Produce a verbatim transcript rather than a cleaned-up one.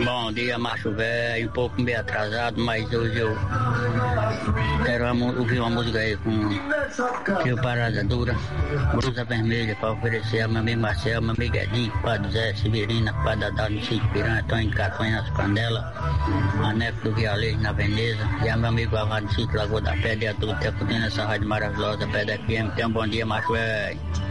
Bom dia, macho velho, um pouco meio atrasado, mas hoje eu quero ouvir uma música aí com Tio Parada Dura, Brusa Vermelha, para oferecer a meu amigo Marcel, meu amigo Edinho, Padre Zé, Severina, Padre Adão, no Sítio Piranha, Tony Caconha, nas Candelas, Maneco do Vialejo, na Veneza, e a meu amigo Avado, no Sítio Lagoa da Pedra, e a tudo, até curtindo essa rádio maravilhosa, Pedra F M. Tenha um bom dia, macho velho.